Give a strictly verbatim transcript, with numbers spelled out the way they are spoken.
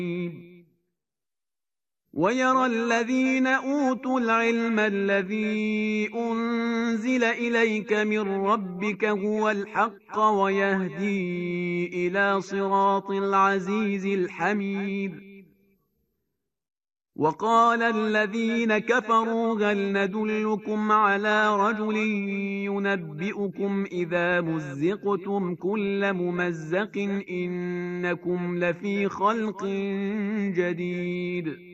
ويرى الذين أوتوا العلم الذي أنزل إليك من ربك هو الحق ويهدي إلى صراط العزيز الحميد. وقال الذين كفروا هل ندلكم على رجل ينبئكم إذا مزقتم كل ممزق إنكم لفي خلق جديد.